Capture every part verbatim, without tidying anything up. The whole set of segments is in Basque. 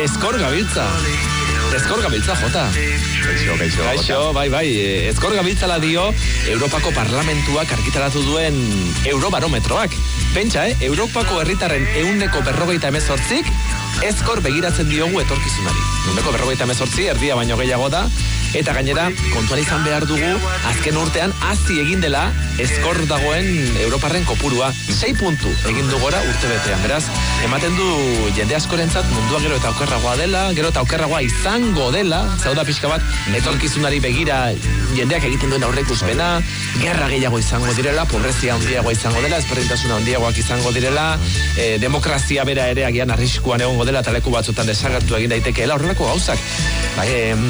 Eskor gabiltza. Eskor gabiltza, jota. Kaixo, kaixo, Kaixo, bai, bai. Eskor gabiltzala dio Europako Parlamentuak argitaratu duen Eurobarometroak. Pentsa, eh? Europako herritarren ehuneko berrogeita hemezortzik eskor begiratzen diogu etorkizunari. Ehuneko berrogeita hemezortzi, erdia baino gehiago da, eta gainera, kontuan izan behar dugu, azken urtean hazi egin dela eskor dagoen Europarren kopurua. Sei puntu egin du gora urtebetean. Beraz, ematen du jende askorentzat mundua gero eta okerragoa dela, gero eta okerragoa izango dela, zauda pixka bat, etorkizunari begira jendeak egiten duen aurreikuspena, gerra gehiago izango direla, pobrezia handiagoa izango dela, ezberdintasuna handiagoak izango direla, eh, demokrazia bera ere agian arriskuan egongo dela, eta leku batzutan desagertu egin daitekeela, horrelako gauzak. Bai, em,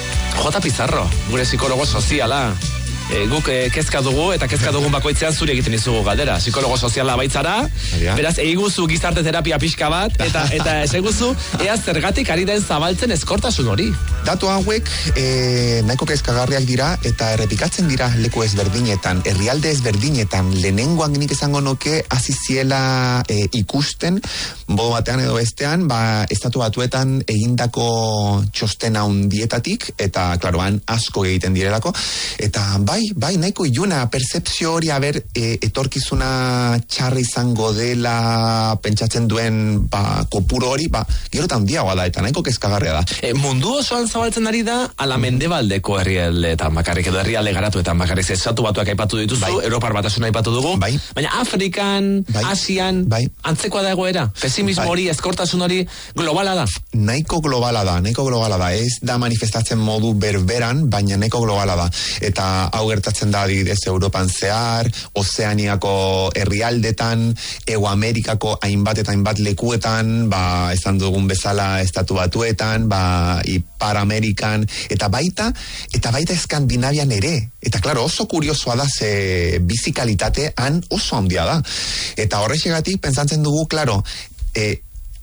J. Pizarro, gure psikologo soziala, e, guk e, kezka dugu, eta kezka dugun bakoitzean zuri egiten izugu galdera. Psikologo soziala baitzara, beraz, eiguzu gizarte terapia pixka bat, eta eta eseguzu, ea zergatik ari den zabaltzen eskortasun hori. Datu hauek e, nahiko kezkagarriak dira, eta errepikatzen dira leku ezberdinetan, herrialde ezberdinetan, lehenengoan nik esango nuke hasi ziela e, ikusten, modu batean edo bestean, ba, estatu batuetan egindako txostena hundietatik, eta, klaro, han asko egiten direlako, eta bai, bai, nahiko iluna, percepzio hori, haber, e, etorkizuna txarra izango dela, pentsatzen duen, ba, kopuro hori, ba, gero eta handiagoa da, eta nahiko kezkagarria da. E, mundu osoan zabaltzen ari da, ala mendebaldeko herrialdeetan bakarrik, edo herrialde garatuetan bakarrik, estatu batuak aipatu dituzu, bai. Europar batasuna aipatu dugu, bai. Baina Afrikan, bai. Asian, bai. Antzekoa da egoera, pesimismo bai. Hori, eskortasun hori, globala da. Nahiko globala da, nahiko globala da, ez da manifestatzen modu berberan, baina nahiko globala da, eta hau gertatzen da adibidez Europan zehar, Ozeaniako herrialdetan, Ego Amerikako hainbat eta hainbat lekuetan, ba, esan dugun bezala estatu batuetan, ba, Ipar Amerikan, eta baita, eta baita Eskandinavian ere. Eta klaro, oso kuriosoa da, ze bizikalitate han oso handia da. Eta horrexegatik, pentsatzen dugu, klaro, e,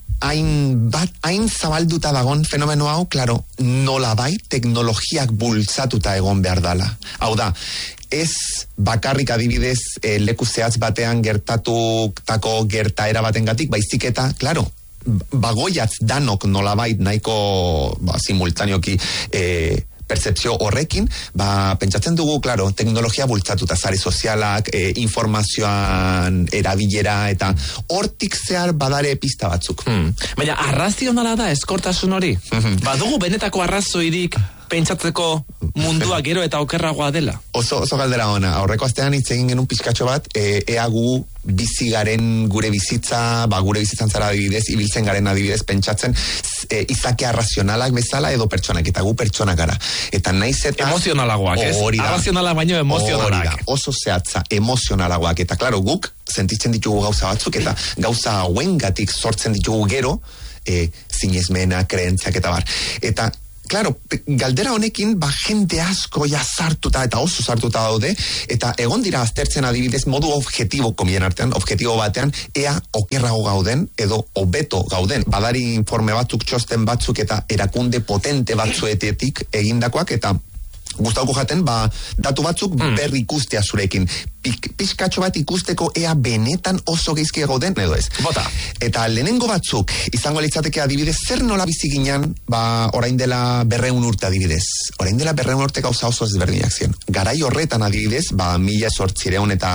hain bat, hain zabalduta dagon fenomeno hau, klaro, nolabai teknologiak bultzatuta egon behar dala. Hau da, ez bakarrik adibidez e, leku zehatz batean gertatutako gertaera batengatik, baizik eta, klaro, bagoiatz danok nolabait nahiko ba, simultaneoki e, percepzio horrekin, ba, pentsatzen dugu, klaro, teknologia bultzatuta, sare sozialak, e, informazioan erabilera, eta hortik zehar badare pista batzuk. Hmm. Baina, arrazionala da eskortasun hori? Badugu benetako arrazoirik pentsatzeko mundua gero eta okerragoa dela? Oso, oso galdera ona. Aurreko astean hitz egin genuen pizkatxo bat, e, ea gu bizi garen gure bizitza, ba, gure bizitzan zara adibidez, ibiltzen garen adibidez, pentsatzen e, izake arrazionalak bezala edo pertsonak, eta gu pertsonak gara. Eta naiz eta... Emozionalagoak, ez? Arrazionalak baino emozionalak. Oso zehatza, emozionalagoak. Eta klaro, guk sentitzen ditugu gauza batzuk, eta gauza hauengatik sortzen ditugu gero, e, zinezmena, kreentziak eta bar. Eta claro, galdera honekin, ba, jende asko ja sartuta eta oso sartuta daude, eta egon dira aztertzen adibidez modu objektibo, komien artean, objektibo batean, ea okerrago gauden, edo hobeto gauden. Badari informe batzuk, txosten batzuk, eta erakunde potente batzuetetik egindakoak, eta gustauko jaten, ba, datu batzuk mm. berri ikustea zurekin. Pizkatxo bat ikusteko ea benetan oso geizki gauden, edo ez. Bota. Eta lehenengo batzuk, izango litzateke adibidez, zer nola bizi ginen, ba, orain dela berreun urte adibidez. Orain dela berreun urte gauza oso ezberdinak ziren. Garai horretan adibidez, ba, mila sortzireun eta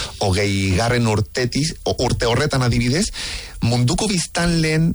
hogei garren urtetiz, urte horretan adibidez, munduko biztanleen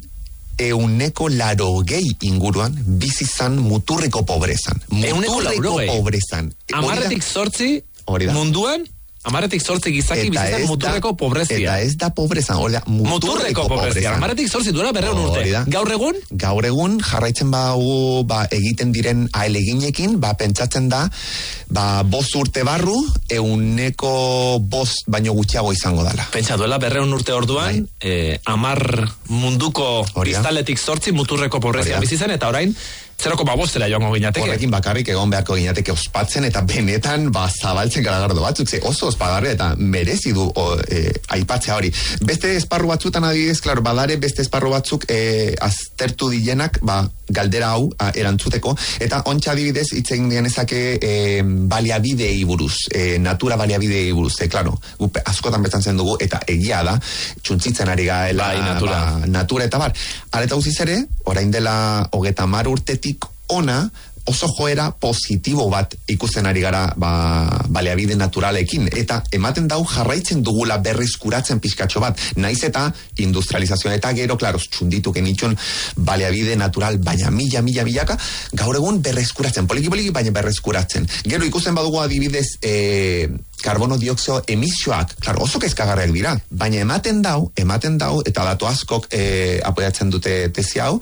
euneko larogei inguruan bizizan muturreko pobrezan. Muturreko pobrezan. Amarretik sortzi munduan, amarretik sortzi gizaki bizizan muturreko pobrezia. Eta ez da pobrezan, hola, muturreko pobrezia. Amarretik sortzi duela berreun urte. Gaur egun? Gaur egun jarraitzen bagu, ba, egiten diren aeleginekin, ba, pentsatzen da, ba, bost urte barru, euneko bost baino gutxiago izango dela. Pentsa duela berreun urte orduan, eh, amar munduko biztaletik sortzi muturreko pobrezia bizizan, eta orain, zero koma bostera joango ginateke. Horrekin bakarrik egon beharko ginateke ospatzen, eta benetan ba, zabaltzen garagardo batzuk, ze oso ospagarria eta merezi du o, e, aipatzea hori. Beste esparru batzutan adibidez, klaro, badare beste esparru batzuk e, aztertu dilenak, ba, galdera hau a, erantzuteko, eta ontsa adibidez hitz egin genezake e, baliabidei buruz, e, natura baliabidei buruz, e, klaro, gupe, askotan betzen dugu, eta egia da, txuntzitzen ari gaela, bai, natura. Ba, natura eta bar. Areta guziz ere, orain dela hogeta mar urtetik ona, oso joera positibo bat ikusten ari gara ba, baliabide naturalekin, eta ematen dau jarraitzen dugula berrizkuratzen pizkatxo bat, naiz eta industrializazioa eta gero, klaro, txunditu genitxun baliabide natural, baina mila, mila, milaka, gaur egun berrizkuratzen, poliki-poliki, baina berrizkuratzen. Gero ikusten badugu adibidez, e, karbono dioxio emisioak, klaro, oso kezkagarriak dira, baina ematen dau, ematen dau, eta datu askok e, apoiatzen dute tesi hau,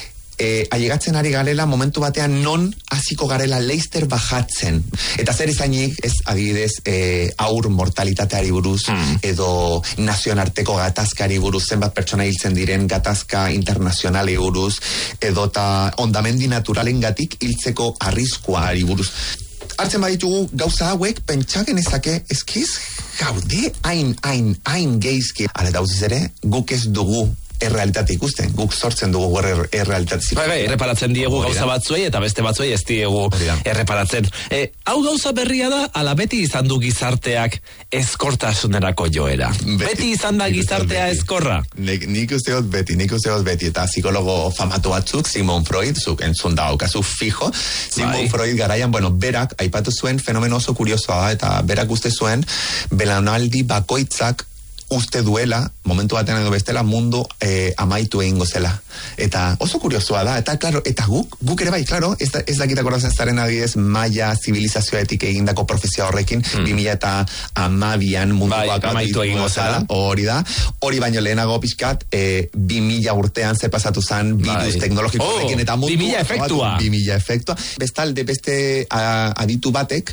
E, ailegatzen ari garela momentu batean non hasiko garela leister bajatzen. Eta zer izainik, ez adibidez, e, aur mortalitateari buruz, mm. edo nazionarteko gatazkari buruz, zenbat pertsona hiltzen diren gatazka internazionali buruz, edo ta ondamendi naturalen gatik hiltzeko arriskuari buruz. Hartzen baditugu gauza hauek, pentsagen ezake, eskiz, gaude, hain, hain, hain geizki. Hale dauziz ere, guk ez dugu errealitate ikusten, guk sortzen dugu errealitate. Bai, bai, erreparatzen diegu gauza batzuei eta beste batzuei ez diegu erreparatzen. E, hau gauza berria da, ala beti izan du gizarteak ezkortasunerako joera. Beti, beti izan da gizartea ezkorra. Nik, nik uste dut beti, nik uste dut beti, eta psikologo famatu batzuk, Sigmund Freud, zuk entzun da okazu fijo, Sigmund bai. Freud garaian, bueno, berak, aipatu zuen fenomeno oso kuriosoa da, eta berak uste zuen, belaunaldi bakoitzak uste duela, momentu batean edo bestela, mundu eh, amaitu egingo zela. Eta oso kuriosoa da, eta klaro, eta guk, guk ere bai, klaro, ez, ez dakitako razen zaren adidez, maia zibilizazioetik egindako profezia horrekin, mm. bi mila eta amabian mundu bai, amaitu egingo zela. Hori da, hori baino lehenago pixkat, eh, bi mila urtean ze pasatu zan, virus bai. teknologiko horrekin, oh, eta mundu... bi mila efektua. bi mila efektua. Bestalde, beste a, aditu batek,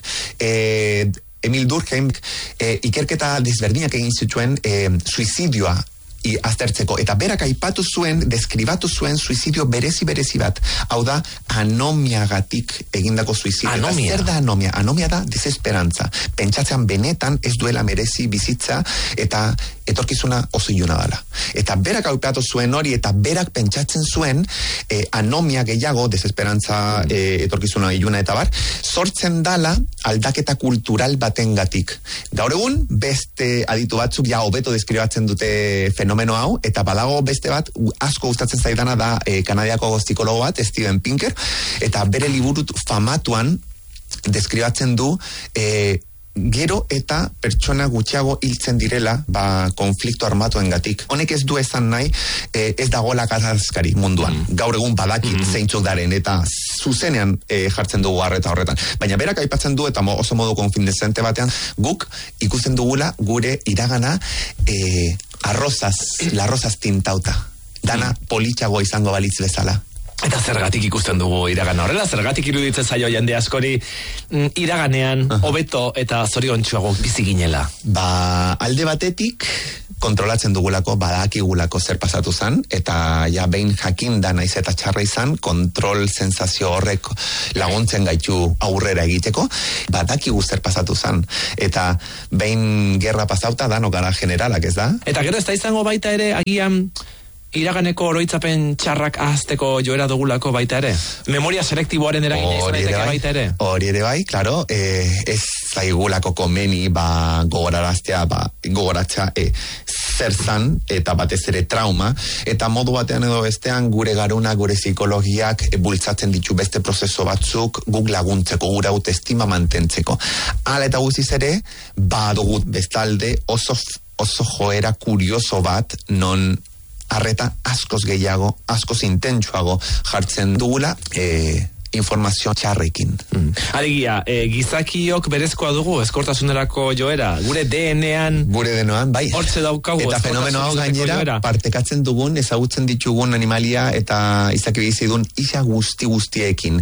eh, Emil Durkheim eh, ikerketa desberdinak egin zituen eh, suizidioa i aztertzeko, eta berak aipatu zuen, deskribatu zuen suizidio berezi-berezi bat, hau da anomiagatik egindako suizidio. Anomia? Zer da anomia? Anomia da desesperantza. Pentsatzean benetan ez duela merezi bizitza, eta etorkizuna oso iluna dela. Eta berak aipatu zuen hori, eta berak pentsatzen zuen eh, anomia gehiago, desesperantza, eh, etorkizuna iluna eta bar, sortzen dala aldaketa kultural batengatik. Gaur egun, beste aditu batzuk ja hobeto deskribatzen dute fenomeno hau, eta badago beste bat, asko gustatzen zaidana da eh, kanadiako psikologo bat, Steven Pinker, eta bere liburu famatuan deskribatzen du eh, gero eta pertsona gutxiago hiltzen direla ba, konflikto armatuengatik. Honek ez du esan nahi eh, ez dagoela gatazkari munduan. Mm. Gaur egun badakit mm. zeintzuk daren eta zuzenean eh, jartzen dugu harreta horretan. Baina berak aipatzen du eta mo, oso modu konfindezente batean guk ikusten dugula gure iragana eh, arrozaz, larrozaz tintauta. Dana mm. politxago izango balitz bezala. Eta zergatik ikusten dugu iragana horrela, zergatik iruditzen zaio jende askori mm, iraganean hobeto eta zoriontsuago bizi ginela. Ba, alde batetik kontrolatzen dugulako, badakigulako zer pasatu zan, eta ja behin jakin da naiz eta txarra izan, kontrol sensazio horrek laguntzen gaitu aurrera egiteko, badakigu zer pasatu zan, eta behin gerra pasauta dano gara generalak, ez da? Eta gero ez da izango baita ere, agian iraganeko oroitzapen txarrak ahazteko joera dugulako baita ere? Memoria selektiboaren eragina izan daiteke baita ere? Hori ere bai, klaro, eh, ez zaigulako komeni ba, gogoraraztea, ba, gogoratza e, zer zan, eta batez ere trauma, eta modu batean edo bestean gure garuna, gure psikologiak e, bultzatzen ditu beste prozeso batzuk guk laguntzeko, gure autoestima mantentzeko. Hala eta guztiz ere, badugut bestalde oso, oso joera kurioso bat, non arreta askoz gehiago, askoz intentsuago jartzen dugula e, informazio txarrekin. Mm. Alegia, e, gizakiok berezkoa dugu eskortasunerako joera, gure D N An gure D N An, bai. Hortze daukagu eta fenomeno hau gainera joera. Partekatzen dugun, ezagutzen ditugun animalia eta izaki bizidun isa guzti guztiekin.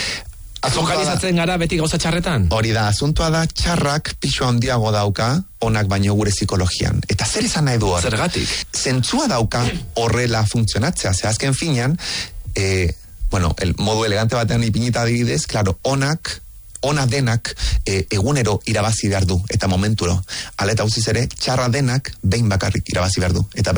Fokalizatzen gara beti gauza txarretan? Hori da, asuntua da txarrak pixu handiago dauka onak baino gure psikologian. Eta zer izan nahi du hor? Zergatik? Zentzua dauka horrela funtzionatzea. Ze azken finean, eh, bueno, el modu elegante batean ipinita adibidez, claro, onak, ona denak eh, egunero irabazi behar du, eta momenturo. Hala eta guztiz ere, txarra denak behin bakarrik irabazi behar du. Eta behin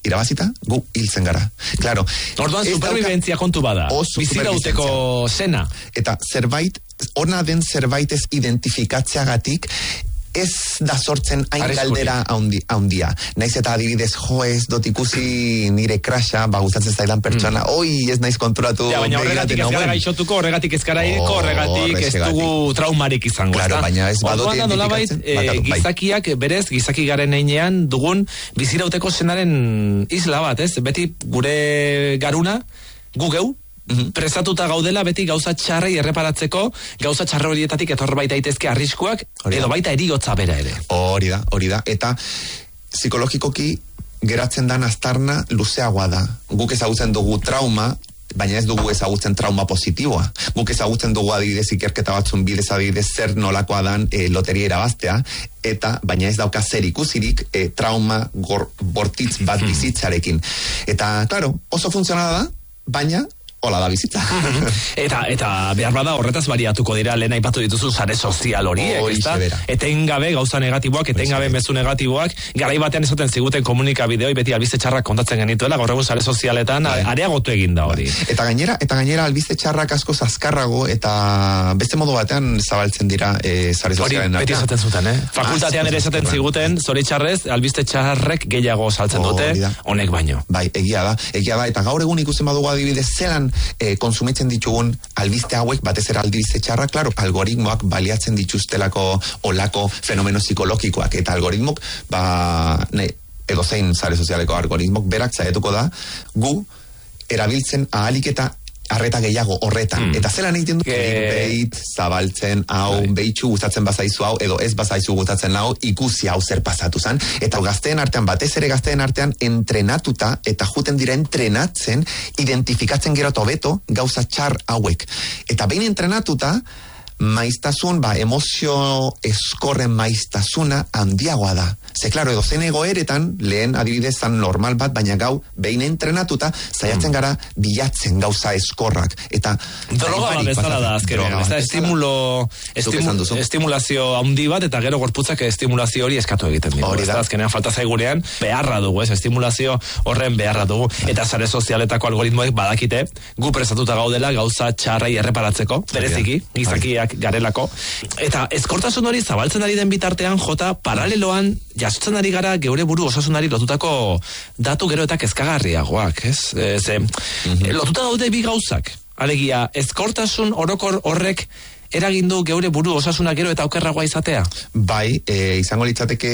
irabazita, gu hiltzen gara. Claro. Orduan superviventzia kontu bada. Bizirauteko zena. Eta zerbait, ona den zerbaitez identifikatzeagatik, ez da sortzen hain galdera haundia. Naiz eta adibidez, jo ez dot ikusi nire krasha, ba gustatzen zaidan pertsona, mm. oi ez naiz konturatu. Ja, baina horregatik ez gara gaixotuko, horregatik ez gara iriko, horregatik ez dugu traumarik izango. Claro, baina ez badot identifikatzen. E, gizakiak, berez, gizaki garen einean dugun bizirauteko zenaren isla bat, ez? Beti gure garuna, gu geu, Mm-hmm. Presatuta gaudela beti gauza txarrei erreparatzeko, gauza txarro horietatik etor baita daitezke arriskuak, edo baita eriotza bera ere. Hori da, hori da. Eta psikologikoki geratzen dan aztarna luzeagoa da. Guk ezagutzen dugu trauma, baina ez dugu ezagutzen trauma positiboa. Guk ezagutzen dugu adibidez ikerketa batzun bidez adibidez zer nolakoa dan e, loteria irabaztea, eta baina ez dauka zer ikusirik e, trauma gor, bortitz bat bizitzarekin. Eta, claro, oso funtzionala da, baina hola da bizitza. eta eta behar bada horretaz bariatuko dira lehen aipatu dituzu sare sozial horiek, ezta? Etengabe gauza negatiboak, etengabe mezu negatiboak, garai batean esaten ziguten komunikabideoi beti albiste txarrak kontatzen genituela, gaur egun sare sozialetan areagotu egin da hori. Eta gainera, eta gainera albiste txarrak asko azkarrago eta beste modu batean zabaltzen dira e, sare sozialen artean. Hori beti esaten zuten, eh? Fakultatean ere esaten ziguten, zoritxarrez, albiste txarrek gehiago saltzen dute, honek baino. Bai, egia da, egia da, eta gaur egun ikusten badugu adibidez zelan E, konsumitzen ditugun albiste hauek, batez ere albiste txarra, klaro, algoritmoak baliatzen dituztelako olako fenomeno psikologikoak, eta algoritmok, ba, ne, edo zein sare sozialeko algoritmok, berak zaetuko da, gu erabiltzen ahalik eta arreta gehiago horretan. Mm. Eta zelan egiten du, clickbait, zabaltzen, hau, right. Behitxu gustatzen bazaizu hau, edo ez bazaizu gustatzen hau, ikusi hau zer pasatu zan. Eta gazteen artean, batez ere gazteen artean, entrenatuta, eta juten dira entrenatzen, identifikatzen gero hobeto gauza txar hauek. Eta behin entrenatuta, maiztasun, ba, emozio eskorren maiztasuna handiagoa da. Ze, klaro, edo zen egoeretan, lehen adibidez zan normal bat, baina gau, behin entrenatuta, zaiatzen gara bilatzen gauza eskorrak. Eta droga bat bezala da azkenean. Ez da, estimulo, estimu, estimulazio handi bat, eta gero gorputzak estimulazio hori eskatu egiten dugu. Ez da, azkenean falta zaigurean, beharra dugu, ez, estimulazio horren beharra dugu. Eta sare sozialetako algoritmoek badakite, gu prestatuta gaudela gauza txarrai erreparatzeko, bereziki, gizakiak garelako. Eta eskortasun hori zabaltzen ari den bitartean, jota paraleloan jasotzen ari gara geure buru osasunari lotutako datu gero eta kezkagarriagoak, ez? E, ze, mm-hmm. Lotuta daude bi gauzak. Alegia, eskortasun orokor horrek eragindu geure buru osasuna gero eta okerragoa izatea? Bai, e, izango litzateke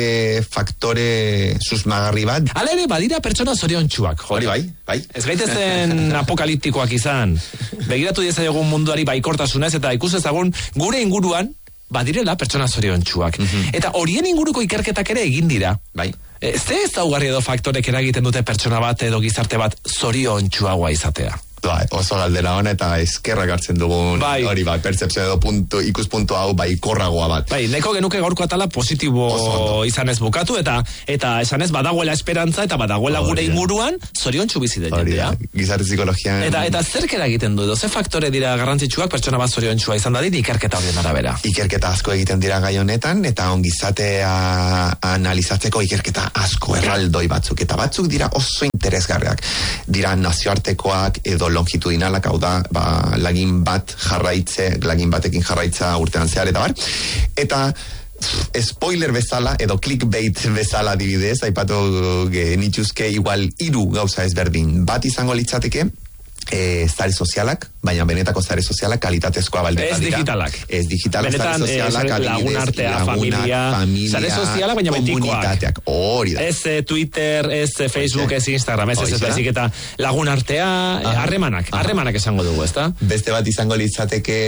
faktore susmagarri bat. Hala ere, badira pertsona zoriontsuak. Hori bai, bai. Ez gaitezen apokaliptikoak izan. Begiratu diezaiogun munduari baikortasunez eta ikusezagun gure inguruan badirela pertsona zoriontsuak. Mm-hmm. Eta horien inguruko ikerketak ere egin dira. Bai. E, ze ezaugarri edo faktorek eragiten dute pertsona bat edo gizarte bat zoriontsuagoa izatea? Bai, oso galdera hona eta eskerrak hartzen dugun bai. Hori bai, pertzepzio edo puntu, ikuspuntu hau bai korragoa bat. Bai, neko genuke gaurko atala positibo izanez bukatu eta eta esanez badagoela esperantza eta badagoela gure inguruan zoriontsu bizi den jendea. Gizarte psikologian. Eta eta zerk eragiten du edo ze faktore dira garrantzitsuak pertsona bat zoriontsua izan dadin ikerketa horien arabera. Ikerketa asko egiten dira gai honetan eta ongizatea analizatzeko ikerketa asko erraldoi batzuk eta batzuk dira oso interesgarriak. Dira nazioartekoak edo longitudinalak, hau da, ba, lagin bat jarraitze, lagin batekin jarraitza urtean zehar, eta bar. Eta spoiler bezala, edo clickbait bezala adibidez, aipatu genituzke igual hiru gauza ezberdin. Bat izango litzateke, E, zare sozialak, baina benetako zare sozialak kalitatezkoa baldeta dira. Ez digitalak. Ez digitalak, benetan, zare sozialak, e, lagun artea, familia, familia, zare sozialak, baina betikoak. Hori da. Ez e, Twitter, ez e, Facebook, ez Instagram, ez ez ez eta lagun artea, harremanak, e, harremanak esango dugu, ezta? Beste bat izango litzateke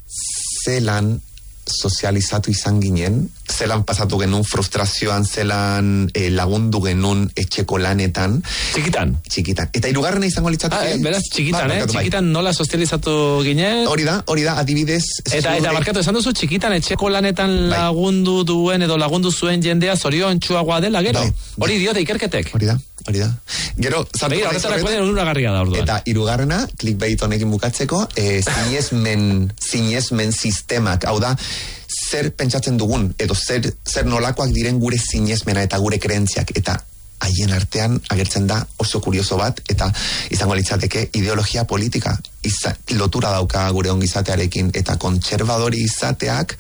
zelan sozializatu izan ginen, zelan pasatu genuen frustrazioan, zelan eh, lagundu genuen etxeko lanetan. Txikitan. Txikitan. Eta hirugarrena izango litzateke. Ah, beraz, txikitan, ba, eh? Txikitan nola sozializatu ginen. Hori da, hori da, adibidez. Eta, eta barkatu, esan duzu, txikitan etxeko lanetan bai. Lagundu duen edo lagundu zuen jendea zoriontsuagoa dela, gero? Bai. Hori diote ikerketek. Hori da. Hori da. Gero, zartu horretarako da orduan. Eta hirugarrena, clickbait honekin bukatzeko, eh, zinezmen, zinezmen sistemak, hau da, zer pentsatzen dugun, edo zer, zer nolakoak diren gure zinezmena eta gure kreentziak, eta haien artean agertzen da oso kurioso bat, eta izango litzateke ideologia politika iza, lotura dauka gure ongizatearekin, eta kontserbadori izateak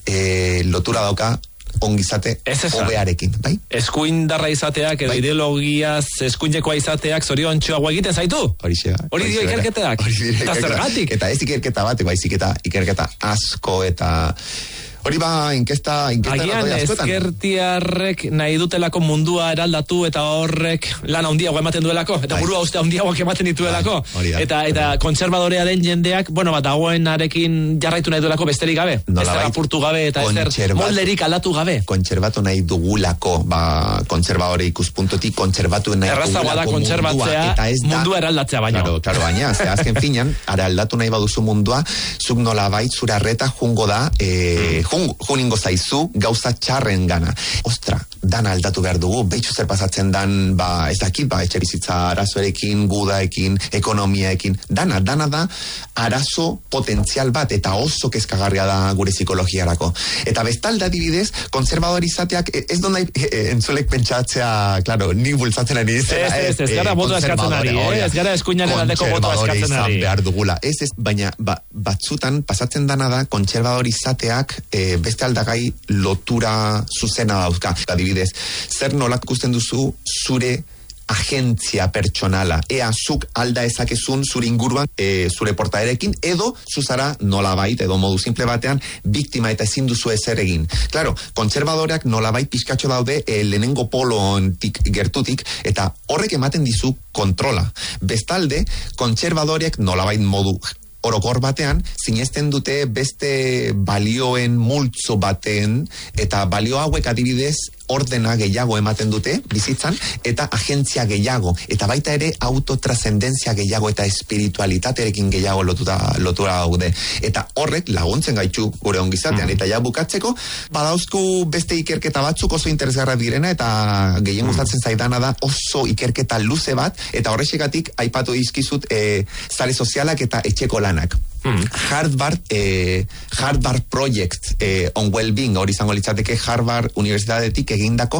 e, lotura dauka ongizate hobearekin, bai? Eskuindarra izateak edo bai. Ideologiaz eskuinekoa izateak zoriontxoago egiten zaitu? Horixe. Hori dio ikerketak? Eta zergatik? Eta ez ikerketa bat, baizik eta ikerketa asko eta... Hori ba, inkesta, inkesta agian ezkertiarrek nahi dutelako mundua eraldatu eta horrek lan handiago ematen duelako, eta burua uste handiagoak ematen dituelako. Bai, eta eta kontserbadorea den jendeak, bueno, bat dagoenarekin jarraitu nahi duelako besterik gabe. Ez zer apurtu gabe eta ez zer molderik aldatu gabe. Kontserbatu nahi dugulako, ba, kontserbadore ikuspuntotik kontserbatu nahi dugulako mundua, eta ez da... Mundua eraldatzea baina. Claro, claro, baina, ze azken finan, ara aldatu nahi baduzu mundua, zuk nolabait zure arreta jungo da, eh, juningo zaizu gauza txarren gana. Ostra, dana aldatu behar dugu, behitxu zer pasatzen dan, ba, ez dakit, ba, etxe bizitza arazoerekin, gudaekin, ekonomiaekin, dana, dana da arazo potentzial bat, eta oso kezkagarria da gure psikologiarako. Eta bestalda adibidez, konservador izateak, ez dut nahi entzulek pentsatzea, klaro, nik bultzatzen ari izena. Ez, ez, ez gara botoa eskatzen ari, ez gara eskuinaren aldeko botoa eskatzen ari. Behar dugula. Ez, ez, baina ba, batzutan pasatzen dana da, konservador izateak e, beste aldagai lotura zuzena dauzka. Adibidez, zer nolak ikusten duzu zure agentzia pertsonala, ea zuk alda ezakezun zure inguruan e, zure portaerekin, edo zuzara nolabait, edo modu simple batean biktima eta ezin duzu ezer egin. Claro, kontserbadoreak nolabait pizkatxo daude e, lehenengo poloontik gertutik, eta horrek ematen dizu kontrola. Bestalde, kontserbadoreak nolabait modu orokor batean, sinesten dute beste balioen multzo baten, eta balio hauek adibidez ordena gehiago ematen dute bizitzan, eta agentzia gehiago, eta baita ere autotrasendentzia gehiago eta espiritualitaterekin gehiago lotura, lotura daude. Eta horrek laguntzen gaitu gure ongizatean, mm. eta ja bukatzeko, badauzku beste ikerketa batzuk oso interesgarra direna, eta gehien gustatzen zaidana da oso ikerketa luze bat, eta horrexegatik aipatu dizkizut e, sare sozialak eta etxeko lanak. Mm. Harvard, eh, Harvard Project eh, on Wellbeing, hori izango litzateke Harvard Universitatetik egindako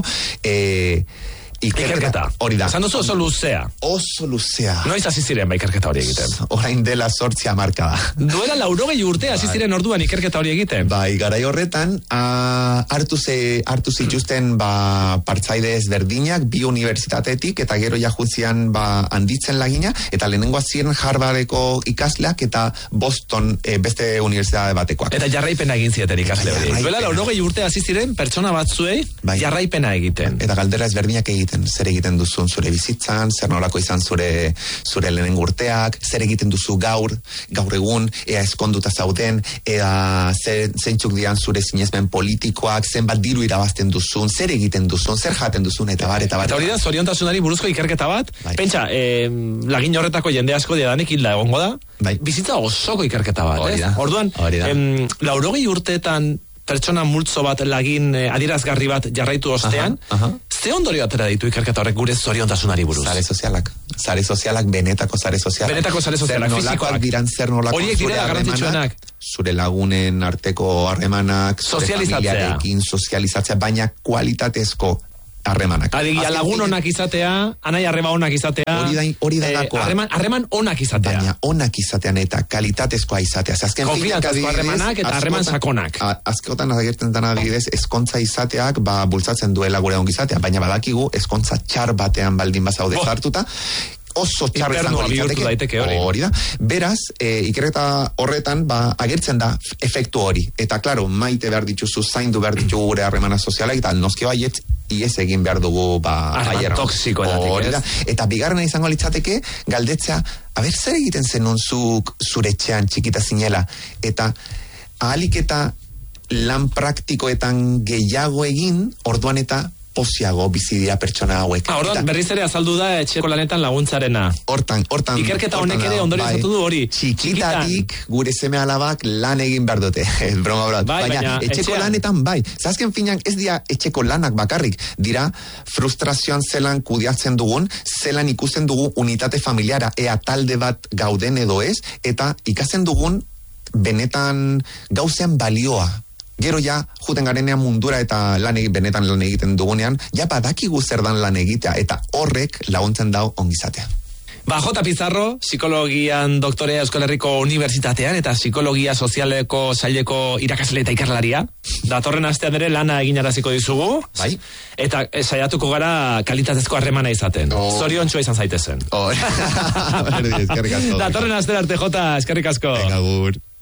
eh, ikerketa. Hori da. Esan duzu oso luzea. Oso luzea. Noiz hasi ziren ba ikerketa hori egiten? Orain dela sortzia marka da. Duela laurogei urte hasi ziren orduan ikerketa hori egiten? Bai, garai horretan, a, hartu, ze, hartu zituzten ba, partzaide ezberdinak, bi unibertsitatetik, eta gero jajutzian ba, handitzen lagina, eta lehenengoa ziren Harvardeko ikasleak, eta Boston e, beste unibertsitate batekoak. Eta jarraipena egin zieten ikasle hori. Duela laurogei urte hasi ziren pertsona batzuei bai. Jarraipena egiten. Eta galdera ezberdinak egiten. Zer egiten duzun zure bizitzan, zer nolako izan zure zure lehen urteak, zer egiten duzu gaur, gaur egun, ea eskonduta zauden, ea zeintzuk dian zure sinesmen politikoak, zenbat diru irabazten duzun, zer egiten duzun, zer jaten duzun, eta bar, eta bar. Eta hori da, zoriontasunari buruzko ikerketa bat, bai. Pentsa, eh, lagin horretako jende asko diadanek hilda egongo da, bai. Bizitza osoko ikerketa bat, ez? Orduan, em, laurogei urteetan pertsona multzo bat lagin eh, adierazgarri bat jarraitu ostean, aha, aha. Ze ondorio atera ditu ikerketa horrek gure zoriontasunari buruz? Sare sozialak. Sare sozialak, benetako sare sozialak. Benetako sare sozialak, fizikoak. Diran zer nolako horiek direla garrantzitsuenak. Zure lagunen arteko harremanak, zure familiarekin sozializatzea, baina kualitatezko harremanak. Adigia lagun onak izatea, anai arreba onak izatea. Hori da, hori da gakoa. Harreman, harreman onak izatea. Baina onak izatean eta kalitatezkoa izatea. Konfiantzazko harremanak eta harreman sakonak. Azkotan agertzen dena adibidez, ezkontza izateak ba, bultzatzen duela gure ongizatea, baina badakigu ezkontza txar batean baldin bazaude oh. zartuta, oso txarra izango litzateke. Hori da. Beraz, e, ikerketa horretan ba, agertzen da efektu hori. Eta, klaro, maite behar dituzu, zaindu behar ditugu gure harremana sozialak, eta noski baiet, iez egin behar dugu ba, harreman toksiko hori da. Eta bigarrena izango litzateke, galdetzea, aber, zer egiten zenun zuk zure etxean txikita zinela, eta ahalik eta lan praktikoetan gehiago egin, orduan eta poziago bizidia pertsona hauek. Ah, orduan, berriz ere azaldu da etxeko lanetan laguntzarena. Hortan, hortan. Ikerketa honek ere ondorio izatu du hori. Txikitatik gure seme alabak lan egin behar dute. Broma brat. Bai, baina, baina etxeko etxean. Lanetan bai. Zazken finan ez dira etxeko lanak bakarrik. Dira frustrazioan zelan kudiatzen dugun, zelan ikusten dugu unitate familiara, ea talde bat gauden edo ez, eta ikasen dugun benetan gauzean balioa. gero ja, juten garenean mundura eta lan egiten, benetan lan egiten dugunean, ja badakigu zer dan lan egitea, eta horrek laguntzen dau ongizatea. Ba, J. Pizarro, psikologian doktorea Euskal Herriko Unibertsitatean eta psikologia sozialeko saileko irakasle eta ikerlaria. Datorren astean ere lana eginaraziko dizugu. Bai. Eta eh, saiatuko gara kalitatezko harremana izaten. Oh. Zoriontxoa izan zaitezen. Oh. Berdi, eskerrik asko. Datorren astean arte, Jota, eskerrik asko. Venga, agur.